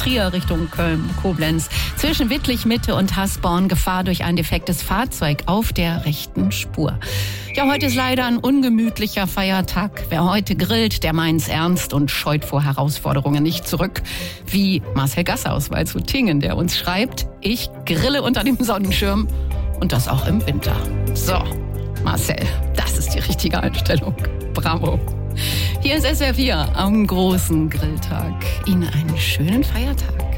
Trier Richtung Köln, Koblenz. Zwischen Wittlich, Mitte und Hasborn Gefahr durch ein defektes Fahrzeug auf der rechten Spur. Ja, heute ist leider ein ungemütlicher Feiertag. Wer heute grillt, der meint's ernst und scheut vor Herausforderungen nicht zurück. Wie Marcel Gasser aus Waldshut-Tiengen, der uns schreibt, ich grille unter dem Sonnenschirm und das auch im Winter. So, Marcel, das ist die richtige Einstellung. Bravo. Hier ist SWR 4 am großen Grilltag. Ihnen einen schönen Feiertag.